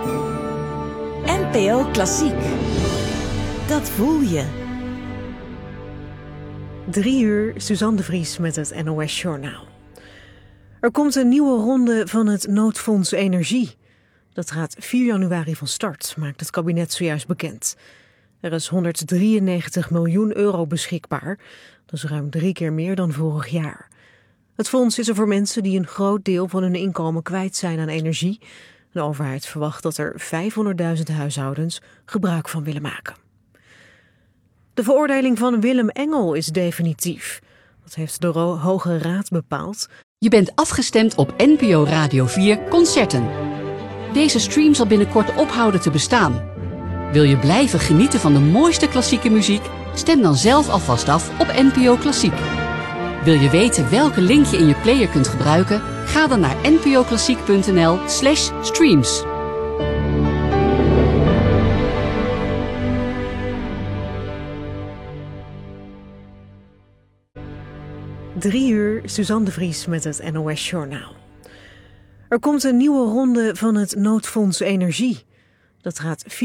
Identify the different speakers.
Speaker 1: NPO Klassiek. Dat voel je.
Speaker 2: 3 uur, Suzanne de Vries met het NOS Journaal. Er komt een nieuwe ronde van het noodfonds Energie. Dat gaat 4 januari van start, maakt het kabinet zojuist bekend. Er is 193 miljoen euro beschikbaar. Dat is ruim 3 keer meer dan vorig jaar. Het fonds is er voor mensen die een groot deel van hun inkomen kwijt zijn aan energie. De overheid verwacht dat er 500.000 huishoudens gebruik van willen maken. De veroordeling van Willem Engel is definitief. Dat heeft de Hoge Raad bepaald.
Speaker 3: Je bent afgestemd op NPO Radio 4 Concerten. Deze stream zal binnenkort ophouden te bestaan. Wil je blijven genieten van de mooiste klassieke muziek? Stem dan zelf alvast af op NPO Klassiek. Wil je weten welke link je in je player kunt gebruiken? Ga dan naar npoklassiek.nl/streams.
Speaker 2: Drie uur, Suzanne de Vries met het NOS Journaal. Er komt een nieuwe ronde van het noodfonds Energie. Dat gaat